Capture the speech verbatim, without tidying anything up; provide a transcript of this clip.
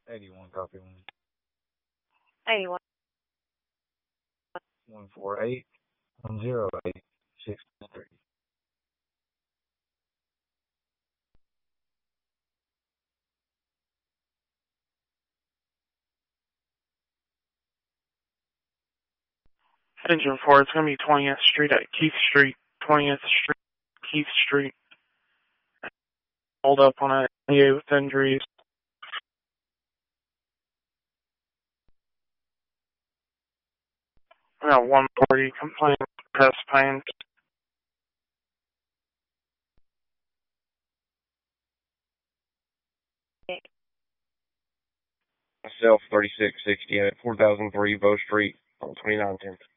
eighty-one, copy one. eighty-one. one four eight, one zero eight, six three. Engine four, it's going to be twentieth Street at Keith Street. twentieth Street, Keith Street. Hold up on a E A with injuries. We got one party complaining of chest pain. Myself, thirty-six sixty at four thousand three Bow Street on twenty-nine ten.